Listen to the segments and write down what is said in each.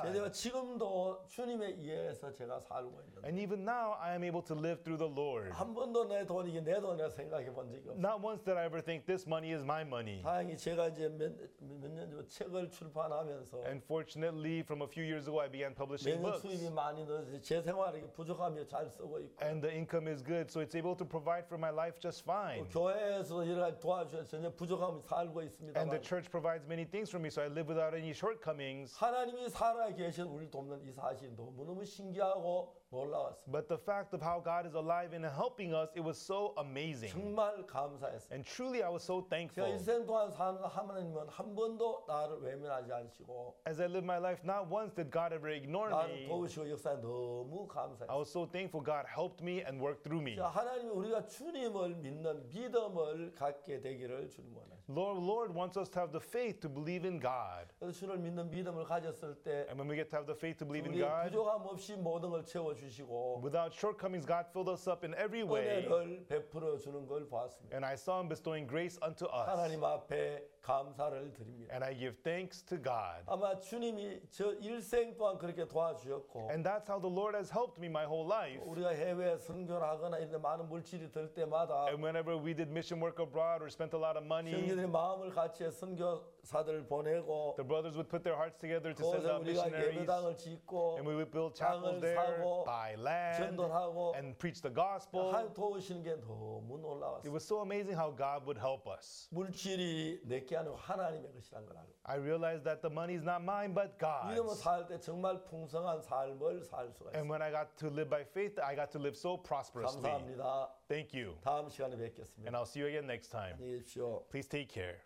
God. 지금도 주님에 의해서 제가 살고 있는데 And even now, I am able to live through the Lord. 한 번도 내 돈이 이게 내 돈이라 생각해 본 적이 없어요. Not once did I ever think this money is my money. 다행히 제가 이제 몇 년 전 책을 출판하면서 And fortunately, from a few years ago, I began publishing 매년 books. 수입이 많이 늘어서 제 생활이 부족하며 잘 쓰고 있고 And the income is good, so it's able to provide for my life just fine. 교회에서 여러 가지 도와주셔서 전혀 부족함이 살고 있습니다. And the church provides many things for me, so I live without any shortcomings. 하나님이 살아 계신 우리를 돕는 이 사실이 너무너무 신기하고 놀라웠습니다. But the fact of how God is alive and helping us, it was so amazing. 정말 감사했어요. And truly, I was so 제가 thankful. 일생 동안 사는 하나님은 한 번도 나를 외면하지 않으시고 As I live my life, not once did God ever ignore 나를 me. 도우시고 역사에 너무 I 감사했어요. was so thankful God helped me and worked through me. 하나님이 우리가 주님을 믿는 믿음을 갖게 되기를 주님 원하십니다. Lord wants us to have the faith to believe in God. 그래서 주를 믿는 믿음을 가졌을 때 And when we get to have the faith to believe in 우리의 God, 부족함 없이 모든 걸 채워주시고 without shortcomings, God filled us up in every way. 은혜를 베풀어 주는 걸 보았습니다. And I saw Him bestowing grace unto us. 하나님 앞에 감사를 드립니다. And I give thanks to God. 아마 주님이 저 일생 동안 그렇게 도와주셨고 And that's how the Lord has helped me my whole life. 우리가 해외 선교를 하거나 이런 데 많은 물질이 들 때마다 And whenever we did mission work abroad or spent a lot of money, 형제들이 마음을 같이 선교사들을 보내고 the brothers would put their hearts together to send 그곳에 out 우리가 missionaries. 예배당을 짓고 And we would build chapels 땅을 there, 사고 buy land, 전도하고 and preach the gospel. 하나님 도우시는 게 너무 It 놀라웠어요. was so amazing how God would help us. 물질이 내게 아니고 하나님의 것이란 걸 알고 I realized that the money is not mine but 믿음으로 God's. 살 때 정말 풍성한 삶을 살 수가 And 있어요. when I got to live by faith, I got to live so prosperously. 감사합니다. Thank you. 다음 시간에 And 뵙겠습니다. I'll see you again next time. 안녕히 계십시오. Please take care.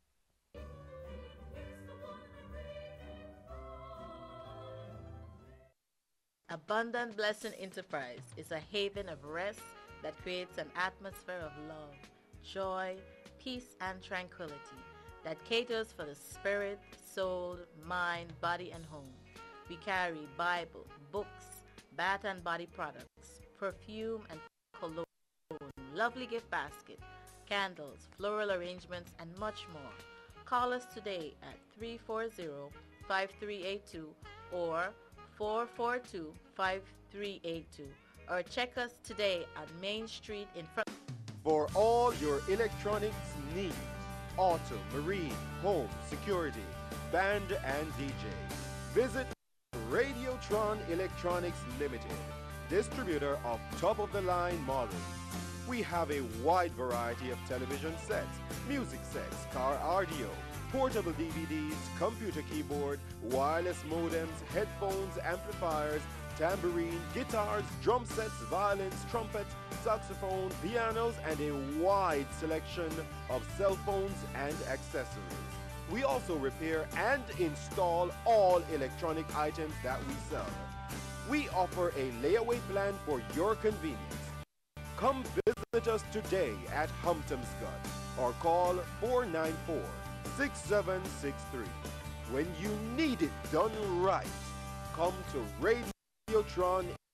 Abundant Blessing Enterprise is a haven of rest that creates an atmosphere of love, joy, peace, and tranquility that caters for the spirit, soul, mind, body, and home. We carry Bible, books, bath and body products, perfume and cologne, lovely gift basket, candles, floral arrangements, and much more. Call us today at 340-5382 or 442-5382 or check us today at Main Street in front. For all your electronics needs, auto, marine, home, security, band and DJ, visit Radiotron Electronics Limited, distributor of top-of-the-line models. We have a wide variety of television sets, music sets, car audio, portable DVDs, computer keyboard, wireless modems, headphones, amplifiers, tambourine, guitars, drum sets, violins, trumpets, saxophone, pianos, and a wide selection of cell phones and accessories. We also repair and install all electronic items that we sell. We offer a layaway plan for your convenience. Come visit us today at Humptomscott or call 494-6763. When you need it done right, come to Radiotron